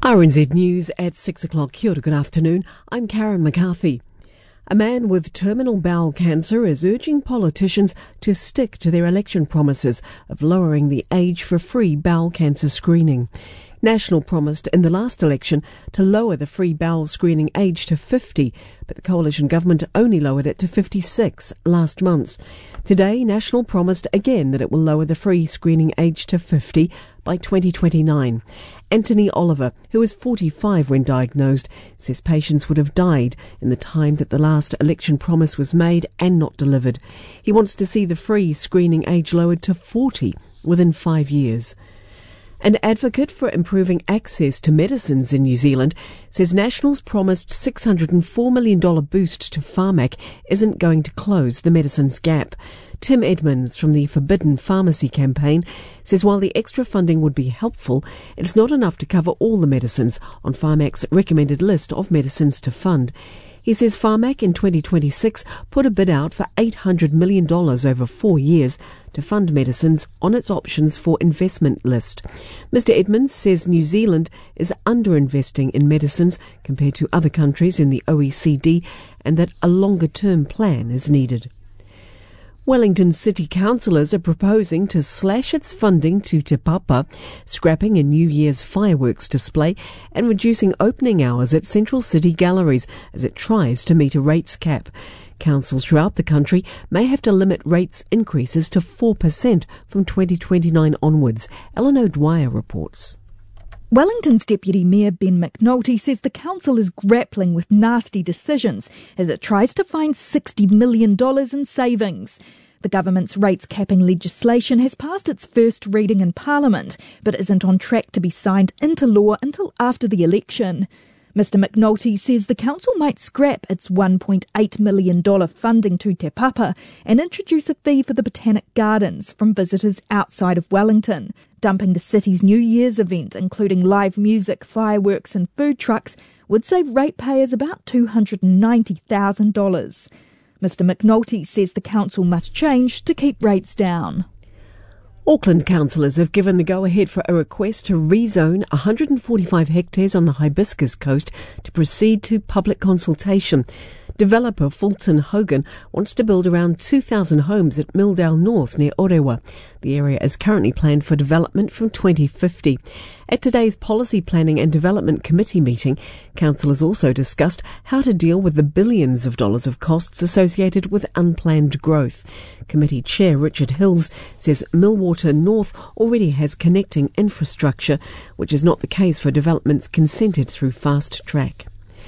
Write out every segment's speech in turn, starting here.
RNZ News at 6 o'clock. Kia ora, good afternoon. I'm Karen McCarthy. A man with terminal bowel cancer is urging politicians to stick to their election promises of lowering the age for free bowel cancer screening. National promised in the last election to lower the free bowel screening age to 50, but the coalition government only lowered it to 56 last month. Today, National promised again that it will lower the free screening age to 50 by 2029. Anthony Oliver, who was 45 when diagnosed, says patients would have died in the time that the last election promise was made and not delivered. He wants to see the free screening age lowered to 40 within 5 years. An advocate for improving access to medicines in New Zealand says National's promised $604 million boost to Pharmac isn't going to close the medicines gap. Tim Edmonds from the Forbidden Pharmacy campaign says while the extra funding would be helpful, it's not enough to cover all the medicines on Pharmac's recommended list of medicines to fund. He says Pharmac in 2026 put a bid out for $800 million over 4 years to fund medicines on its options for investment list. Mr. Edmonds says New Zealand is underinvesting in medicines compared to other countries in the OECD and that a longer-term plan is needed. Wellington City councillors are proposing to slash its funding to Te Papa, scrapping a New Year's fireworks display and reducing opening hours at Central City galleries as it tries to meet a rates cap. Councils throughout the country may have to limit rates increases to 4% from 2029 onwards. Ellen O'Dwyer reports. Wellington's Deputy Mayor Ben McNulty says the council is grappling with nasty decisions as it tries to find $60 million in savings. The government's rates capping legislation has passed its first reading in Parliament, but isn't on track to be signed into law until after the election. Mr McNulty says the council might scrap its $1.8 million funding to Te Papa and introduce a fee for the Botanic Gardens from visitors outside of Wellington. Dumping the city's New Year's event, including live music, fireworks and food trucks, would save ratepayers about $290,000. Mr McNulty says the council must change to keep rates down. Auckland councillors have given the go-ahead for a request to rezone 145 hectares on the Hibiscus coast to proceed to public consultation. Developer Fulton Hogan wants to build around 2,000 homes at Milldale North near Orewa. The area is currently planned for development from 2050. At today's Policy Planning and Development Committee meeting, councillors also discussed how to deal with the billions of dollars of costs associated with unplanned growth. Committee Chair Richard Hills says Millwater North already has connecting infrastructure, which is not the case for developments consented through Fast Track.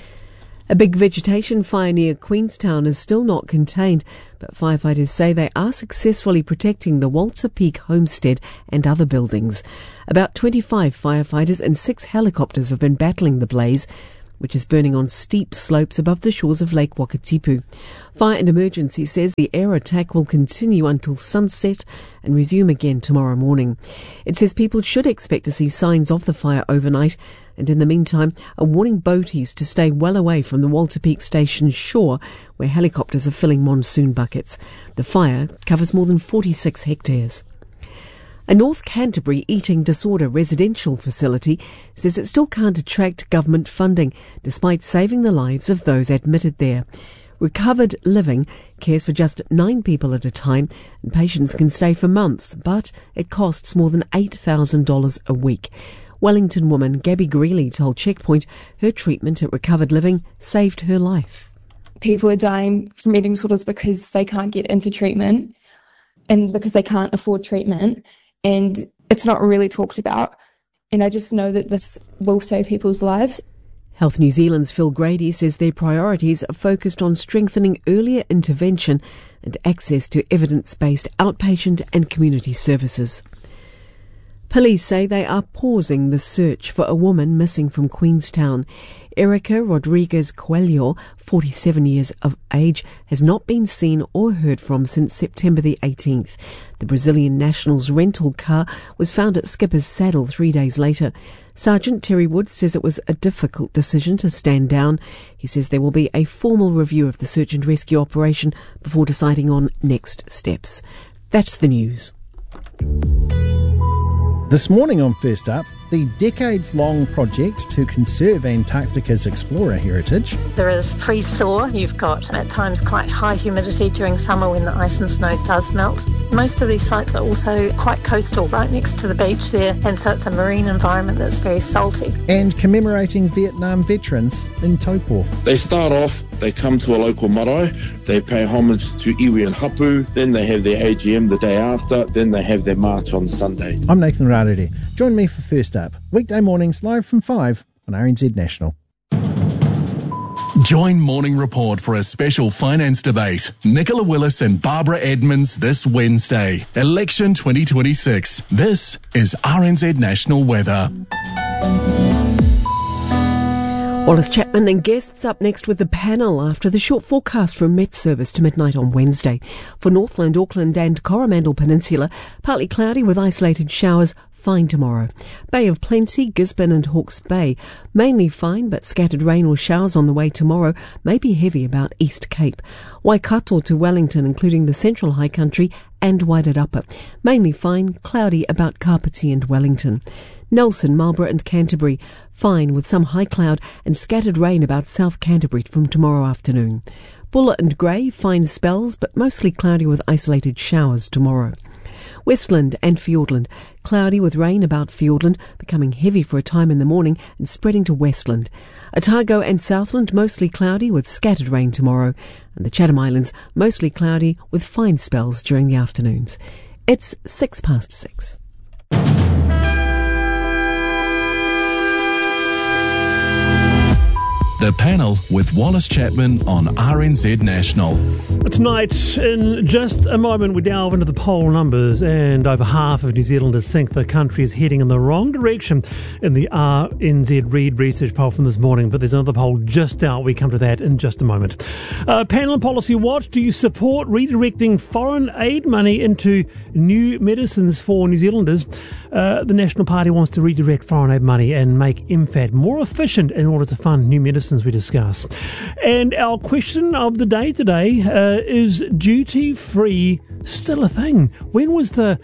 A big vegetation fire near Queenstown is still not contained, but firefighters say they are successfully protecting the Walter Peak homestead and other buildings. About 25 firefighters and 6 helicopters have been battling the blaze, which is burning on steep slopes above the shores of Lake Wakatipu. Fire and Emergency says the air attack will continue until sunset and resume again tomorrow morning. It says people should expect to see signs of the fire overnight, and in the meantime are warning boaties to stay well away from the Walter Peak Station shore, where helicopters are filling monsoon buckets. The fire covers more than 46 hectares. A North Canterbury eating disorder residential facility says it still can't attract government funding, despite saving the lives of those admitted there. Recovered Living cares for just 9 people at a time, and patients can stay for months, but it costs more than $8,000 a week. Wellington woman Gabby Greeley told Checkpoint her treatment at Recovered Living saved her life. People are dying from eating disorders because they can't get into treatment and because they can't afford treatment. And it's not really talked about. And I just know that this will save people's lives. Health New Zealand's Phil Grady says their priorities are focused on strengthening earlier intervention and access to evidence-based outpatient and community services. Police say they are pausing the search for a woman missing from Queenstown. Erica Rodriguez Coelho, 47 years of age, has not been seen or heard from since September the 18th. The Brazilian national's rental car was found at Skipper's Saddle 3 days later. Sergeant Terry Wood says it was a difficult decision to stand down. He says there will be a formal review of the search and rescue operation before deciding on next steps. That's the news. This morning on First Up, the decades-long project to conserve Antarctica's explorer heritage. There is freeze-thaw. You've got at times quite high humidity during summer when the ice and snow does melt. Most of these sites are also quite coastal, right next to the beach there, and so it's a marine environment that's very salty. And commemorating Vietnam veterans in Taupo. They start off, they come to a local marae, they pay homage to iwi and hapu, then they have their AGM the day after, then they have their march on Sunday. I'm Nathan Rarere. Join me for First Up, weekday mornings live from 5 on RNZ National. Join Morning Report for a special finance debate. Nicola Willis and Barbara Edmonds this Wednesday. Election 2026. This is RNZ National Weather. Wallace Chapman and guests up next with the panel after the short forecast from Met Service to midnight on Wednesday. For Northland, Auckland and Coromandel Peninsula, partly cloudy with isolated showers, fine tomorrow. Bay of Plenty, Gisborne and Hawke's Bay, mainly fine but scattered rain or showers on the way tomorrow, may be heavy about East Cape. Waikato to Wellington, including the Central High Country and Wairarapa, mainly fine, cloudy about Kapiti and Wellington. Nelson, Marlborough and Canterbury, fine with some high cloud and scattered rain about South Canterbury from tomorrow afternoon. Buller and Grey, fine spells but mostly cloudy with isolated showers tomorrow. Westland and Fiordland, cloudy with rain about Fiordland, becoming heavy for a time in the morning and spreading to Westland. Otago and Southland, mostly cloudy with scattered rain tomorrow. And the Chatham Islands, mostly cloudy with fine spells during the afternoons. It's 6:06. The panel with Wallace Chapman on RNZ National. Tonight, in just a moment, we delve into the poll numbers, and over half of New Zealanders think the country is heading in the wrong direction in the RNZ Reid research poll from this morning. But there's another poll just out. We come to that in just a moment. Panel and Policy Watch, do you support redirecting foreign aid money into new medicines for New Zealanders? The National Party wants to redirect foreign aid money and make MFAT more efficient in order to fund new medicines, we discuss. And our question of the day today is duty-free still a thing? What was the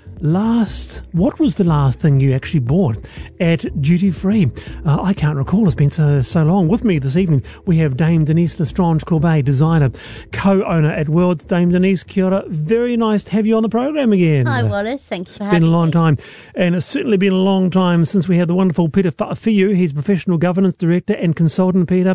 last thing you actually bought at duty-free? I can't recall. It's been so long. With me this evening, we have Dame Denise Lestrange-Corbet, designer, co-owner at Worlds. Dame Denise, kia ora. Very nice to have you on the program again. Hi, Wallace. Thanks for having me. It's been a long time. And it's certainly been a long time since we had the wonderful Peter Whaafiu. He's Professional Governance Director and Consultant. Peter,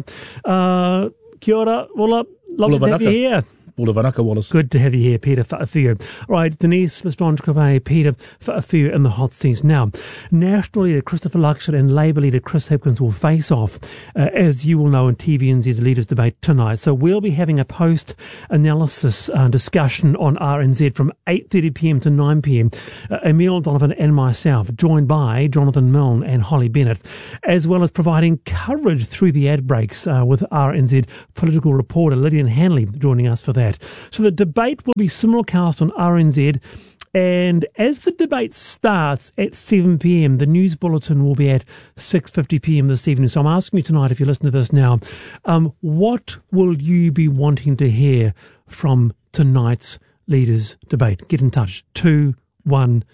kia ora. Lovely to have you here. Wallace. Good to have you here, Peter Whaafiu. Right, Denise Lestrange-Corbet, Peter Whaafiu in the hot seats. Now, National Leader Christopher Luxon and Labour Leader Chris Hipkins will face off, as you will know, in TVNZ's Leaders Debate tonight. So we'll be having a post-analysis discussion on RNZ from 8:30pm to 9pm. Emile Donovan and myself, joined by Jonathan Milne and Holly Bennett, as well as providing coverage through the ad breaks with RNZ political reporter Lydian Hanley joining us for that. So the debate will be simulcast on RNZ, and as the debate starts at 7pm, the news bulletin will be at 6:50pm this evening. So I'm asking you tonight, if you listen to this now, what will you be wanting to hear from tonight's leaders debate? Get in touch, 2101.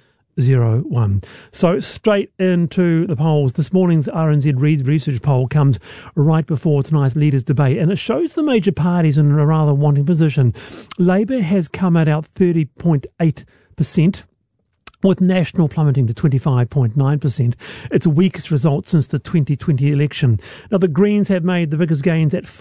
So straight into the polls. This morning's RNZ Reid research poll comes right before tonight's leaders debate, and it shows the major parties in a rather wanting position. Labour has come out 30.8%. with National plummeting to 25.9%. Its weakest result since the 2020 election. Now, the Greens have made the biggest gains at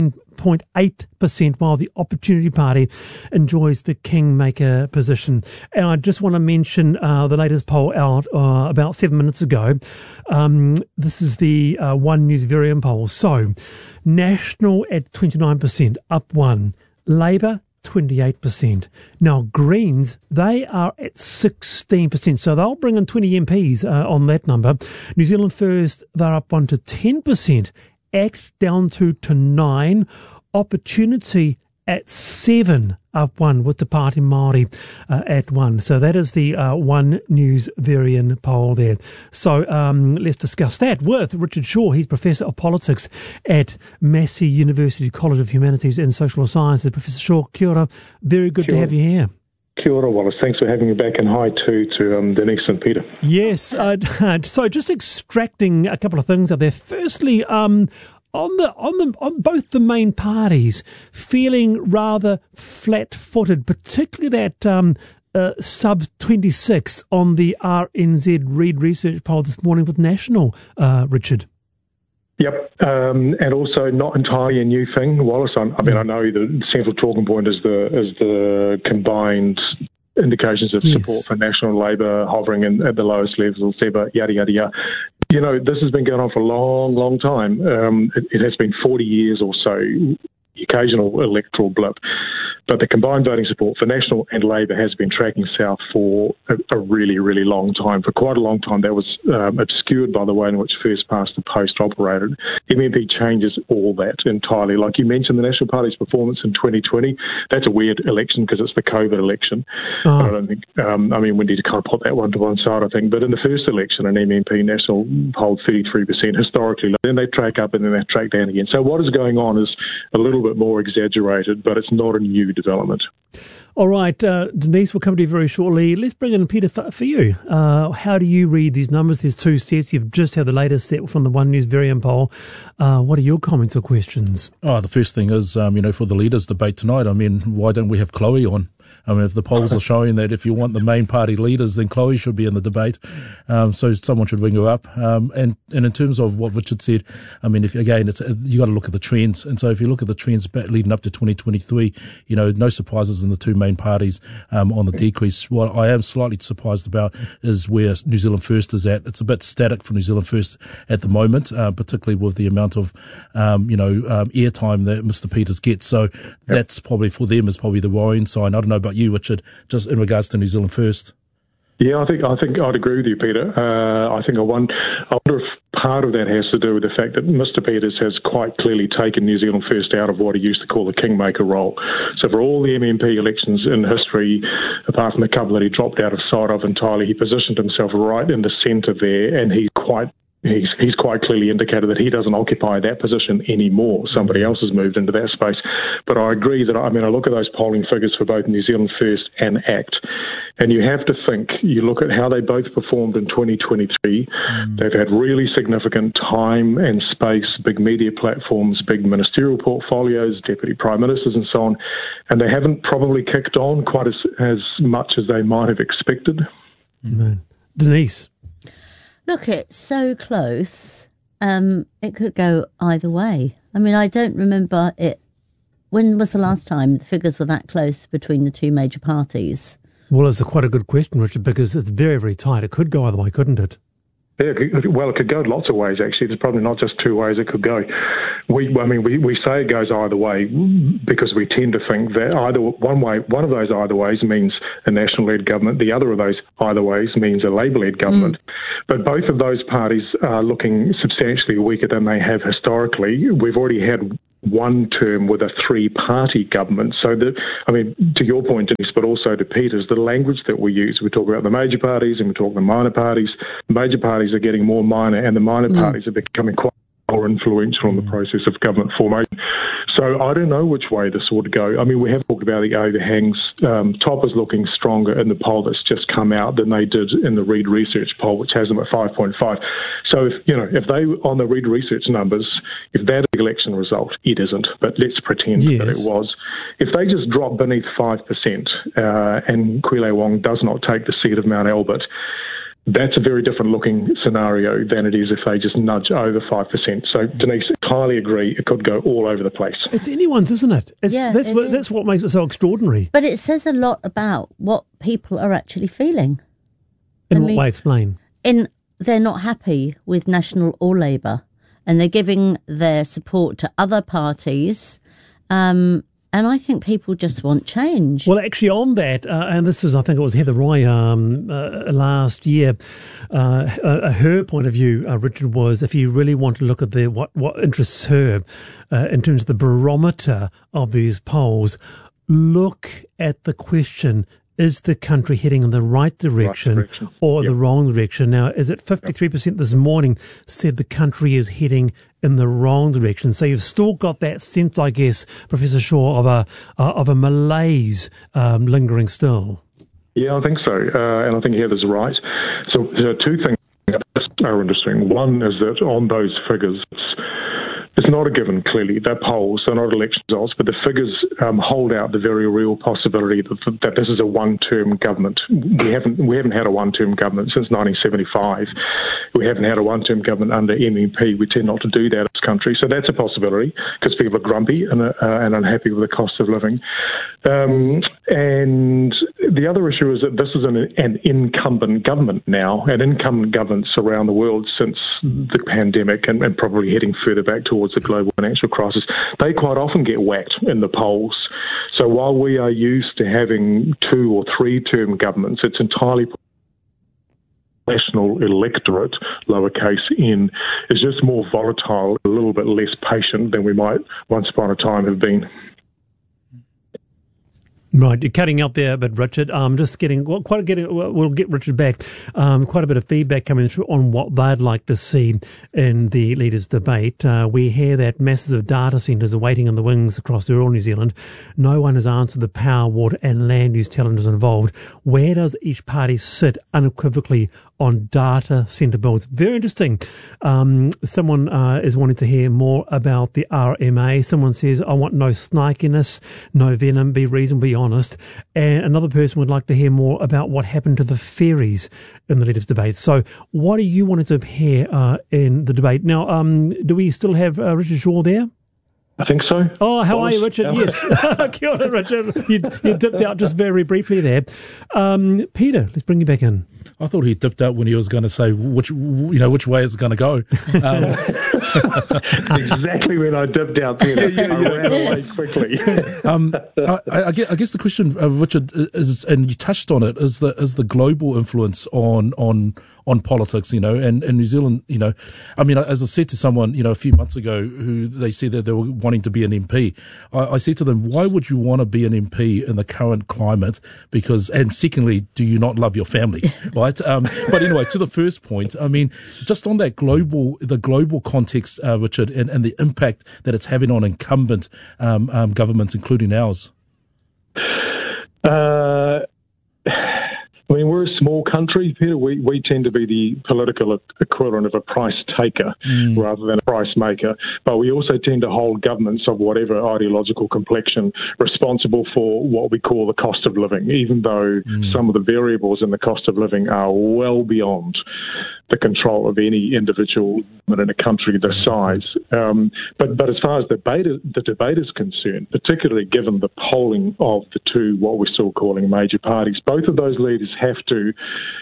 14.8%, while the Opportunity Party enjoys the kingmaker position. And I just want to mention the latest poll out about 7 minutes ago. This is the One News Varian poll. So, National at 29%, up 1. Labour, 28%. Now, Greens, they are at 16%, so they'll bring in 20 MPs on that number. New Zealand First, they're up 1 to 10%. ACT down 2 to 9. Opportunity at 7, up 1, with the Party Māori at 1. So that is the One News Varian poll there. So let's discuss that with Richard Shaw. He's Professor of Politics at Massey University College of Humanities and Social Sciences. Professor Shaw, kia ora. Very good to have you here. Kia ora, Wallace. Thanks for having me back, and hi to Denise and Peter. Yes, so just extracting a couple of things out there. Firstly, on both the main parties feeling rather flat-footed, particularly that sub 26 on the RNZ Reid Research poll this morning with National, Richard. Yep, and also not entirely a new thing, Wallace. I know the central talking point is the combined indications of support for National Labour hovering at the lowest levels ever, yada, yada, yada. You know, this has been going on for a long, long time. It has been 40 years or so, occasional electoral blip. But the combined voting support for National and Labour has been tracking south for a really, really long time. For quite a long time, that was obscured by the way in which First Past the Post operated. MMP changes all that entirely. Like you mentioned, the National Party's performance in 2020, that's a weird election because it's the COVID election. Oh. I don't think, we need to kind of put that one to one side, I think. But in the first election, an MMP National polled 33% historically. Then they track up and then they track down again. So what is going on is a little bit more exaggerated, but it's not a new development. All right, Denise, we'll come to you very shortly. Let's bring in Peter for you. How do you read these numbers? There's two sets. You've just had the latest set from the One News Varian poll. What are your comments or questions? The first thing is, for the leaders' debate tonight, why don't we have Chloe on? If the polls are showing that if you want the main party leaders, then Chloe should be in the debate. So someone should ring her up. And in terms of what Richard said, you got to look at the trends. And so if you look at the trends leading up to 2023, no surprises in the two main parties on the decrease. What I am slightly surprised about is where New Zealand First is at. It's a bit static for New Zealand First at the moment, particularly with the amount of, airtime that Mr. Peters gets. So that's probably for them is probably the worrying sign. I don't know about you, Richard, just in regards to New Zealand First. Yeah, I think I'd agree with you, Peter. I wonder if part of that has to do with the fact that Mr. Peters has quite clearly taken New Zealand First out of what he used to call the kingmaker role. So for all the MMP elections in history, apart from the couple that he dropped out of sight of entirely, he positioned himself right in the centre there, and he's quite clearly indicated that he doesn't occupy that position anymore. Somebody else has moved into that space. But I agree that, I look at those polling figures for both New Zealand First and ACT, and you have to think, you look at how they both performed in 2023. They've had really significant time and space, big media platforms, big ministerial portfolios, deputy prime ministers and so on, and they haven't probably kicked on quite as much as they might have expected. Denise? Look, it's so close. It could go either way. I don't remember it. When was the last time the figures were that close between the two major parties? Well, it's quite a good question, Richard, because it's very, very tight. It could go either way, couldn't it? Yeah, it could go lots of ways, actually. There's probably not just two ways it could go. We say it goes either way because we tend to think that one of those either ways means a national-led government. The other of those either ways means a Labour-led government. But both of those parties are looking substantially weaker than they have historically. We've already had one term with a three-party government. So, to your point, Denise, but also to Peter's, the language that we use, we talk about the major parties and we talk about the minor parties. The major parties are getting more minor and the minor parties are becoming quite more influential in the process of government formation. So I don't know which way this would go. We have talked about the overhangs. Top is looking stronger in the poll that's just come out than they did in the Reid Research poll, which has them at 5.5. So if they, on the Reid Research numbers, if that is the election result, it isn't, but let's pretend that it was. If they just drop beneath 5% and Kwile Wong does not take the seat of Mount Albert, that's a very different looking scenario than it is if they just nudge over 5%. So, Denise, entirely agree. It could go all over the place. It's anyone's, isn't it? That's what makes it so extraordinary. But it says a lot about what people are actually feeling. In what way? Explain. They're not happy with National or Labour, and they're giving their support to other parties. And I think people just want change. Well, actually, on that, and this was, I think it was Heather Roy last year, her point of view, Richard, was if you really want to look at what interests her in terms of the barometer of these polls, look at the question, is the country heading in the right direction or the wrong direction? Now, is it 53% this morning said the country is heading in the wrong direction? So you've still got that sense, I guess, Professor Shaw, of a malaise lingering still. Yeah, I think so, and I think Heather's right. So two things are interesting. One is that on those figures, it's not a given, clearly. They're polls, they're not election results, but the figures hold out the very real possibility that this is a one-term government. We haven't had a one-term government since 1975. We haven't had a one-term government under MMP. We tend not to do that in this country. So that's a possibility because people are grumpy and unhappy with the cost of living. And the other issue is that this is an incumbent government now, and incumbent governments around the world since the pandemic and probably heading further back towards the global financial crisis, they quite often get whacked in the polls. So while we are used to having 2 or 3-term governments, it's entirely national electorate, lowercase n, is just more volatile, a little bit less patient than we might once upon a time have been. Right, you're cutting out there a bit, Richard. We'll get Richard back. Quite a bit of feedback coming through on what they'd like to see in the leaders' debate. We hear that masses of data centres are waiting in the wings across rural New Zealand. No one has answered the power, water and land use challenges involved. Where does each party sit unequivocally on data centre builds? Very interesting. Someone is wanting to hear more about the RMA. Someone says, I want no snikiness, no venom, be reasonable, be honest. And another person would like to hear more about what happened to the ferries in the leaders' debate. So what do you want to hear in the debate? Now, do we still have Richard Shaw there? I think so. Oh, how are you, Richard? Yes. Kia ora, Richard. You dipped out just very briefly there. Peter, let's bring you back in. I thought he dipped out when he was going to say which way it's going to go. Exactly when I dipped out there. I ran away quickly. I guess the question, Richard, is, and you touched on it, is the global influence on politics, and New Zealand, I mean, as I said to someone, a few months ago, who they said that they were wanting to be an MP, I said to them, why would you want to be an MP in the current climate? And secondly, do you not love your family, right? But anyway, to the first point, I mean, just on that the global context, Richard, and the impact that it's having on incumbent governments, including ours. I mean, we're a small country, Peter. We tend to be the political equivalent of a price taker rather than a price maker. But we also tend to hold governments of whatever ideological complexion responsible for what we call the cost of living, even though some of the variables in the cost of living are well beyond the control of any individual in a country this size. But as far as the debate is concerned, particularly given the polling of the two, what we're still calling major parties, both of those leaders have to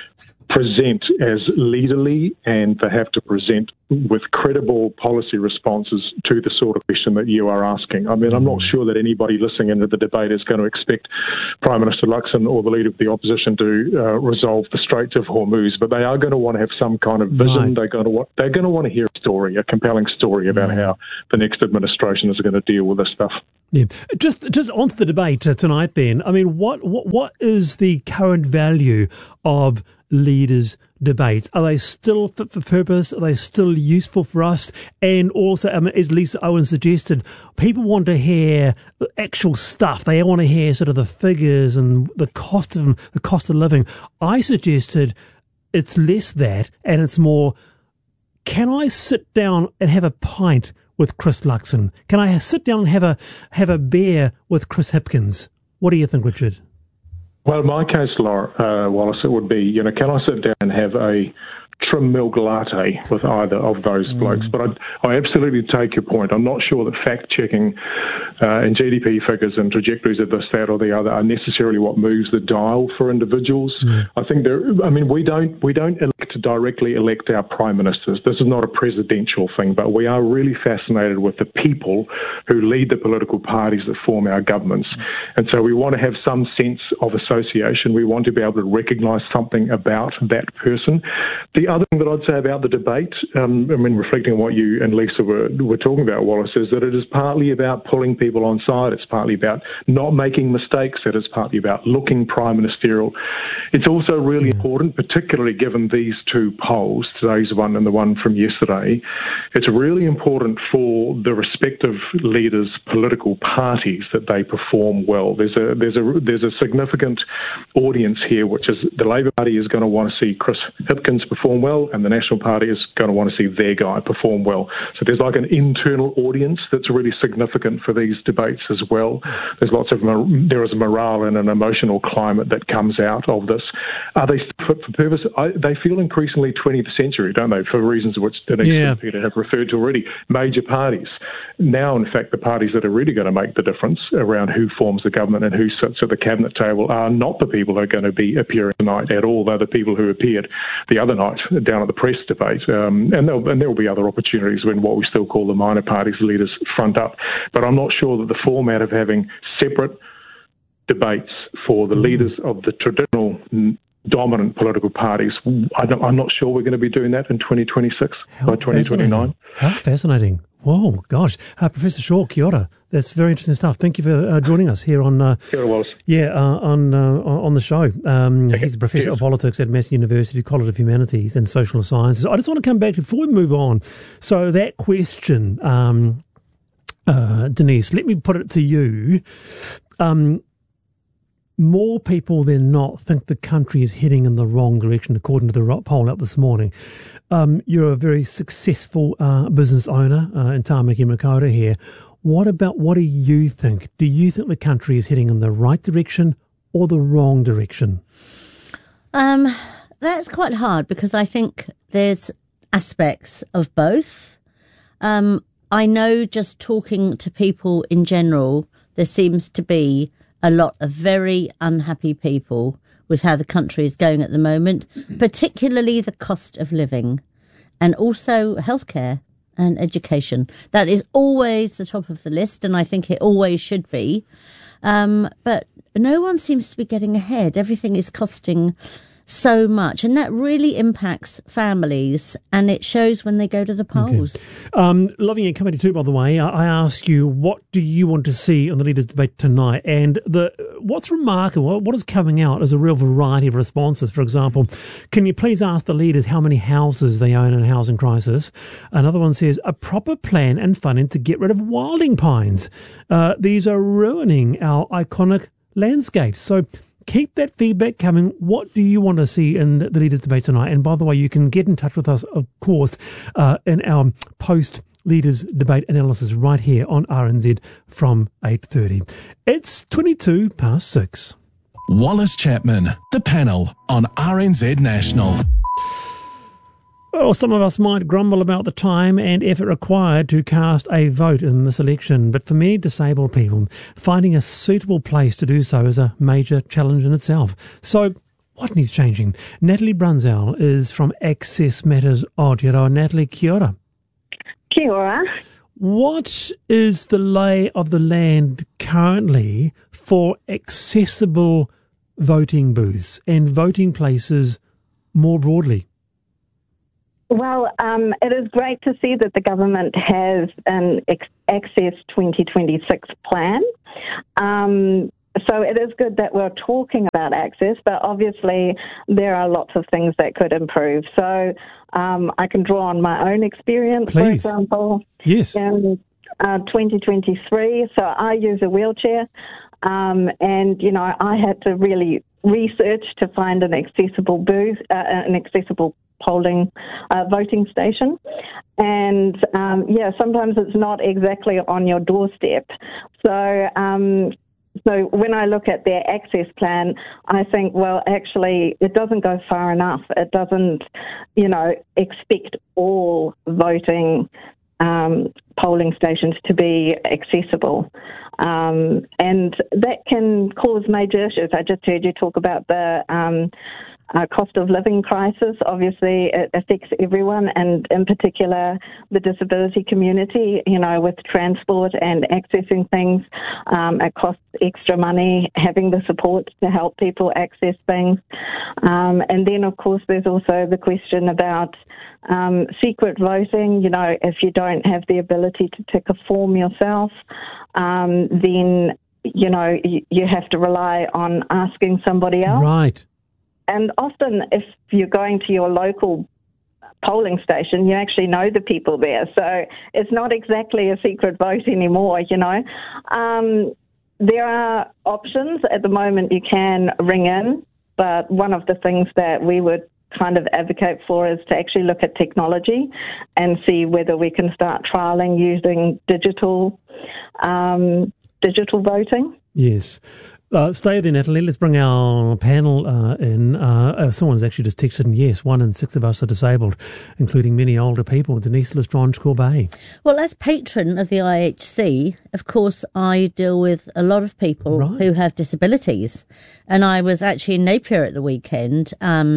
present as leaderly, and they have to present with credible policy responses to the sort of question that you are asking. I mean, I'm not sure that anybody listening into the debate is going to expect Prime Minister Luxon or the Leader of the Opposition to resolve the Straits of Hormuz, but they are going to want to have some kind of vision. Right. They're going to want to hear a compelling story about how the next administration is going to deal with this stuff. Yeah, just onto the debate tonight. Then, I mean, what is the current value of leaders' debates? Are they still fit for purpose? Are they still useful for us? And also, as Lisa Owen suggested, people want to hear the actual stuff. They want to hear sort of the figures and the cost of living. I suggested it's less that, and it's more, can I sit down and have a pint with Chris Luxon? Can I sit down and have a beer with Chris Hipkins? What do you think, Richard? Well, in my case, Wallace, it would be, can I sit down and have a trim milk latte with either of those blokes? But I absolutely take your point. I'm not sure that fact-checking and GDP figures and trajectories of this, that or the other are necessarily what moves the dial for individuals. I think we don't directly elect our prime ministers. This is not a presidential thing, but we are really fascinated with the people who lead the political parties that form our governments. And so we want to have some sense of association. We want to be able to recognise something about that person. The The other thing that I'd say about the debate, reflecting on what you and Lisa were talking about, Wallace, is that it is partly about pulling people on side. It's partly about not making mistakes. It is partly about looking prime ministerial. It's also really important, particularly given these two polls, today's one and the one from yesterday. It's really important for the respective leaders' political parties that they perform well. There's a significant audience here, which is the Labour Party is going to want to see Chris Hipkins perform well, and the National Party is going to want to see their guy perform well. So there's like an internal audience that's really significant for these debates as well. There's there is morale and an emotional climate that comes out of this. Are they fit for purpose? They feel increasingly 20th century, don't they, for reasons which Denise and Peter have referred to already. Major parties. Now, in fact, the parties that are really going to make the difference around who forms the government and who sits at the cabinet table are not the people that are going to be appearing tonight at all. They're the people who appeared the other night down at the press debate. And there will be other opportunities when what we still call the minor parties leaders front up. But I'm not sure that the format of having separate debates for the leaders of the traditional dominant political parties, I'm not sure we're going to be doing that in 2026 by 2029. How fascinating. Whoa, gosh. Professor Shaw, kia ora. That's very interesting stuff. Thank you for joining us here on kia ora, Wallace. On the show. He's a professor of politics at Massey University College of Humanities and Social Sciences. I just want to come back before we move on. So that question, Denise, let me put it to you. More people than not think the country is heading in the wrong direction, according to the poll out this morning. You're a very successful business owner in Tāmaki Makaurau here. What do you think? Do you think the country is heading in the right direction or the wrong direction? That's quite hard because I think there's aspects of both. I know just talking to people in general, there seems to be a lot of very unhappy people with how the country is going at the moment, particularly the cost of living and also healthcare and education. That is always the top of the list, and I think it always should be. But no one seems to be getting ahead. Everything is costing so much, and that really impacts families, and it shows when they go to the polls. Okay. Loving It Committee too, by the way, I ask you, what do you want to see on the Leaders' Debate tonight? And what's remarkable, what is coming out is a real variety of responses. For example, can you please ask the leaders how many houses they own in a housing crisis? Another one says, a proper plan and funding to get rid of wilding pines. These are ruining our iconic landscapes. So keep that feedback coming. What do you want to see in the Leaders' Debate tonight? And by the way, you can get in touch with us, of course, in our post-Leaders' Debate analysis right here on RNZ from 8:30. It's 22 past 6. Wallace Chapman, the panel on RNZ National. Well, some of us might grumble about the time and effort required to cast a vote in this election, but for many disabled people, finding a suitable place to do so is a major challenge in itself. So, what needs changing? Natalie Brunzell is from Access Matters Aotearoa. Natalie, kia ora. Kia ora. What is the lay of the land currently for accessible voting booths and voting places more broadly? Well, it is great to see that the government has an Access 2026 plan. So it is good that we're talking about access, but obviously there are lots of things that could improve. So I can draw on my own experience, Please. For example. Yes. In 2023, so I use a wheelchair, and, you know, I had to really research to find an accessible booth, an accessible polling voting station, and sometimes it's not exactly on your doorstep. So when I look at their access plan, I think, well, actually, it doesn't go far enough. It doesn't, expect all voting polling stations to be accessible. And that can cause major issues. I just heard you talk about the cost of living crisis. Obviously, it affects everyone, and in particular the disability community. With transport and accessing things, it costs extra money. Having the support to help people access things, and then of course there's also the question about secret voting. If you don't have the ability to tick a form yourself, then you have to rely on asking somebody else. Right. And often, if you're going to your local polling station, you actually know the people there. So it's not exactly a secret vote anymore, There are options. At the moment, you can ring in, but one of the things that we would kind of advocate for is to actually look at technology and see whether we can start trialling using digital voting. Yes. Stay there, Natalie. Let's bring our panel in. Someone's actually just texted in, yes, 1 in 6 of us are disabled, including many older people. Denise Lestrange-Corbet. Well, as patron of the IHC, of course, I deal with a lot of people who have disabilities. And I was actually in Napier at the weekend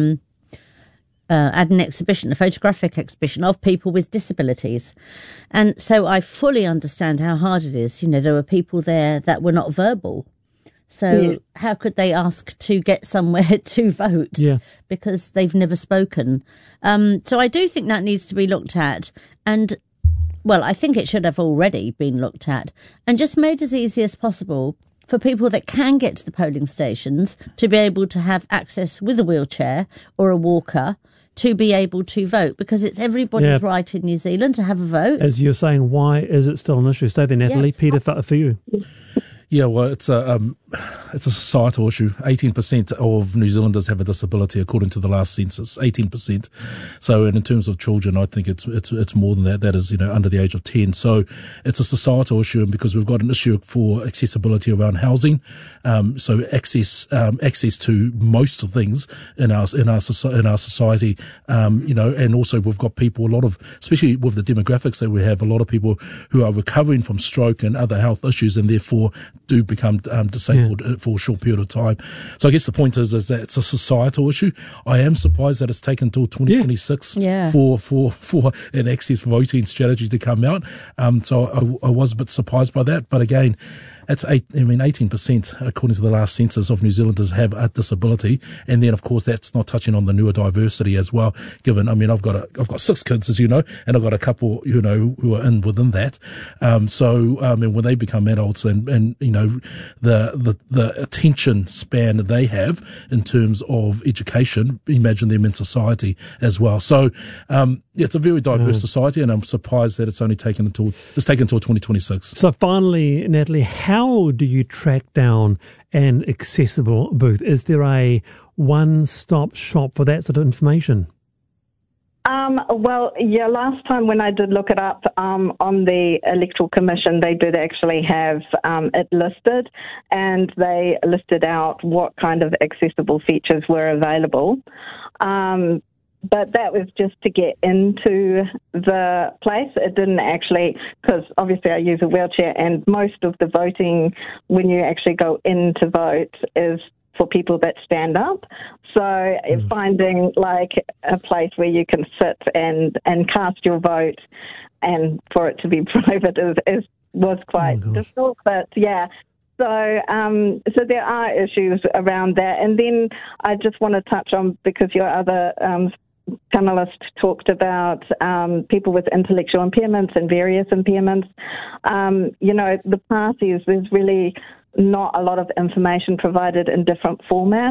at an exhibition, a photographic exhibition of people with disabilities. And so I fully understand how hard it is. There were people there that were not verbal. So how could they ask to get somewhere to vote? Yeah. Because they've never spoken. So I do think that needs to be looked at. And, well, I think it should have already been looked at and just made as easy as possible for people that can get to the polling stations to be able to have access with a wheelchair or a walker to be able to vote, because it's everybody's right in New Zealand to have a vote. As you're saying, why is it still an issue? Stay there, Natalie. Yes. Peter, for you. Yeah, well, it's a societal issue. 18% of New Zealanders have a disability, according to the last census. 18%. So, and in terms of children, I think it's more than that. That is, under the age of 10. So, it's a societal issue, and because we've got an issue for accessibility around housing, so access to most of things in our society, and also we've got people, especially with the demographics that we have, a lot of people who are recovering from stroke and other health issues, and therefore do become disabled for a short period of time. So I guess the point is that it's a societal issue. I am surprised that it's taken until 2026 for an access voting strategy to come out. So I was a bit surprised by that. But again, it's 18%, according to the last census, of New Zealanders have a disability, and then of course that's not touching on the neurodiversity as well. Given, I've got 6 kids, as you know, and I've got a couple, who are within that. When they become adults, and the attention span that they have in terms of education, imagine them in society as well. So it's a very diverse society, and I'm surprised that it's taken until 2026. So finally, Natalie, how do you track down an accessible booth? Is there a one-stop shop for that sort of information? Last time when I did look it up on the Electoral Commission, they did actually have it listed, and they listed out what kind of accessible features were available. But that was just to get into the place. It didn't actually, because obviously I use a wheelchair, and most of the voting, when you actually go in to vote, is for people that stand up. So finding like a place where you can sit and cast your vote, and for it to be private was quite difficult. But yeah. So there are issues around that. And then I just want to touch on, because your other panelist talked about people with intellectual impairments and various impairments. The parties, there's really not a lot of information provided in different formats.